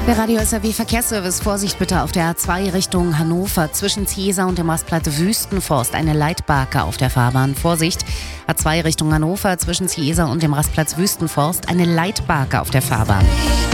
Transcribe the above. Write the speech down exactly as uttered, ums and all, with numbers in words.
Der Radio S R W Verkehrsservice. Vorsicht bitte auf der A zwei Richtung Hannover. Zwischen Ziesa und dem Rastplatz Wüstenforst eine Leitbarke auf der Fahrbahn. Vorsicht, A zwei Richtung Hannover. Zwischen Ziesa und dem Rastplatz Wüstenforst eine Leitbarke auf der Fahrbahn.